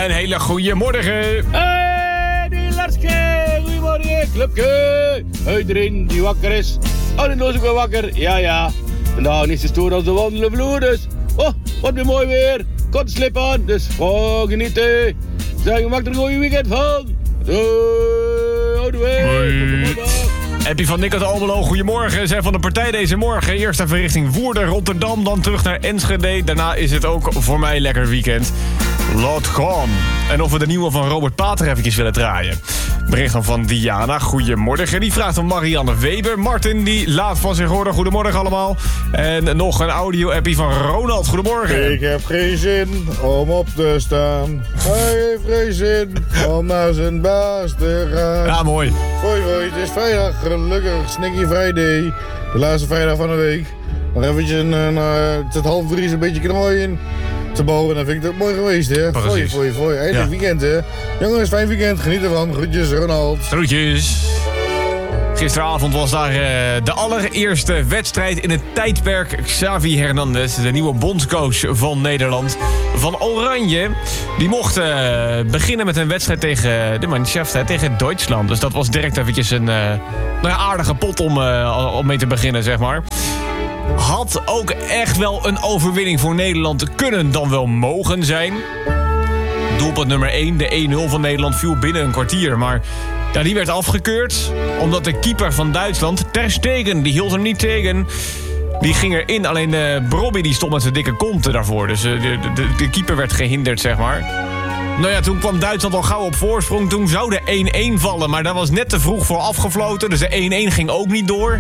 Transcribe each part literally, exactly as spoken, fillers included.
Een hele goede morgen. Hey, die Larske. Goedemorgen, clubje. Iedereen die wakker is. Oh, die is ook wel wakker. Ja, ja. Vandaag is het stoer als de wandelen vloer, dus. Oh, wat weer mooi weer. Kort slip aan, dus oh, genieten. Zeg, maak er een goede weekend van. Doei. Oude week. Happy van Nick uit Almelo, goedemorgen. Zijn van de partij deze morgen. Eerst even richting Woerden, Rotterdam, dan terug naar Enschede. Daarna is het ook voor mij lekker weekend. Laat gaan. En of we de nieuwe van Robert Pater eventjes willen draaien. Bericht dan van Diana, goedemorgen. Die vraagt van Marianne Weber. Martin, die laat van zich horen, goedemorgen allemaal. En nog een audio-appie van Ronald, goedemorgen. Ik heb geen zin om op te staan. Hij heeft geen zin om naar zijn baas te gaan. Ja, mooi. Hoi, hoi, het is vrijdag, gelukkig, Sneaky Friday. De laatste vrijdag van de week. Nog eventjes een, een, uh, tot half drie is een beetje knooien te bouwen. Dan vind ik het ook mooi geweest, hè. Fooi, fooi, fooi. Eindelijk ja. Weekend, hè. Jongens, fijn weekend. Geniet ervan. Groetjes, Ronald. Groetjes. Gisteravond was daar uh, de allereerste wedstrijd in het tijdperk. Xavi Hernandez, de nieuwe bondscoach van Nederland, van Oranje. Die mocht uh, beginnen met een wedstrijd tegen de Mannschaft, tegen Duitsland. Dus dat was direct eventjes een uh, nou ja, aardige pot om, uh, om mee te beginnen, zeg maar. Had ook echt wel een overwinning voor Nederland kunnen dan wel mogen zijn. Doelpunt nummer één, de één nul van Nederland, viel binnen een kwartier. Maar ja, die werd afgekeurd omdat de keeper van Duitsland, Ter Stegen, die hield hem niet tegen. Die ging erin, alleen uh, Brobby die stond met zijn dikke kont daarvoor. Dus uh, de, de, de keeper werd gehinderd, zeg maar. Nou ja, toen kwam Duitsland al gauw op voorsprong. Toen zou de één één vallen, maar daar was net te vroeg voor afgefloten. Dus de één één ging ook niet door.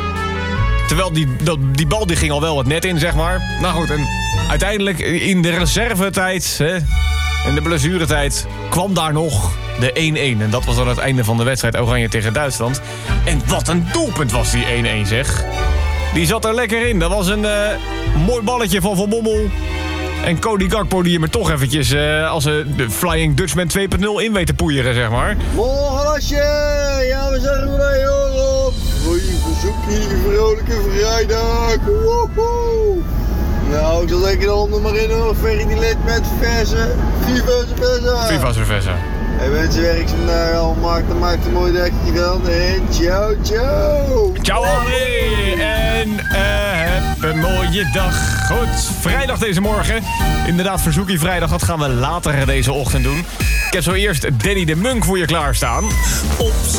Terwijl die, dat, die bal die ging al wel het net in, zeg maar. Nou goed, en uiteindelijk in de reservetijd, hè, in de blessuretijd, kwam daar nog de één één. En dat was dan het einde van de wedstrijd Oranje tegen Duitsland. En wat een doelpunt was die één één, zeg. Die zat er lekker in. Dat was een uh, mooi balletje van Van Bommel. En Cody Gakpo die hem er toch eventjes uh, als uh, de Flying Dutchman twee punt nul in weet te poeieren, zeg maar. Morgen lasje! Ja, we zijn er bij, hoor. Goeie verzoekje, vrolijke vrijdag. Woehoe! Nou, ik zal lekker de handen maar in hoor. Ferry die lid met verse. Viva Cerveza! Viva Cerveza. Hey mensen, werk vandaag al. Maak er maakt een mooi dagje van. En ciao, ciao! Ciao, André! En uh, heb een mooie dag. Goed, vrijdag deze morgen. Inderdaad, verzoekie vrijdag. Dat gaan we later deze ochtend doen. Ik heb zo eerst Danny de Munk voor je klaarstaan. Op